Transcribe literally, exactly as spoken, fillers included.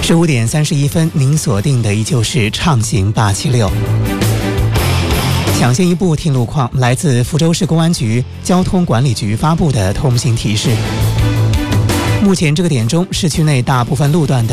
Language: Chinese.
十五点三十一分，您锁定的依旧是畅行八七六。抢先一步听路况，来自福州市公安局交通管理局发布的通行提示。目前这个点钟，市区内大部分路段的